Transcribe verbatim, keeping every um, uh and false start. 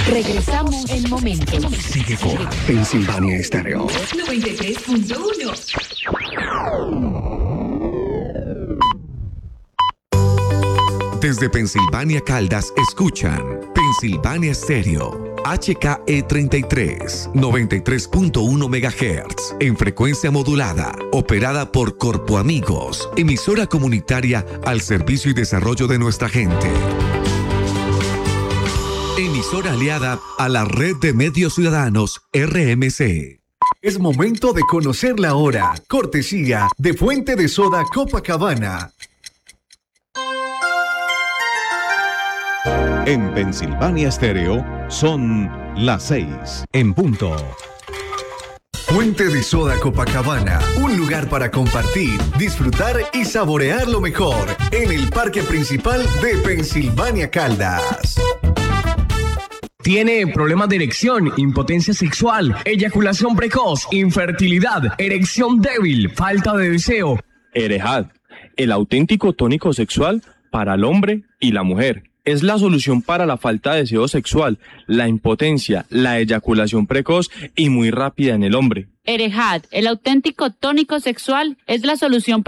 Regresamos en momentos. Sigue con Pensilvania Estéreo noventa y tres punto uno. Desde Pensilvania Caldas escuchan Pensilvania Estéreo H K E treinta y tres, noventa y tres punto uno megahertz en frecuencia modulada, operada por Corpo Amigos, emisora comunitaria al servicio y desarrollo de nuestra gente. Emisora aliada a la Red de Medios Ciudadanos R M C. Es momento de conocer la hora. Cortesía de Fuente de Soda Copacabana. En Pensilvania Estéreo son las seis en punto. Fuente de Soda Copacabana, un lugar para compartir, disfrutar y saborear lo mejor en el parque principal de Pensilvania Caldas. ¿Tiene problemas de erección, impotencia sexual, eyaculación precoz, infertilidad, erección débil, falta de deseo? Erejad, el auténtico tónico sexual para el hombre y la mujer. Es la solución para la falta de deseo sexual, la impotencia, la eyaculación precoz y muy rápida en el hombre. Erejad, el auténtico tónico sexual, es la solución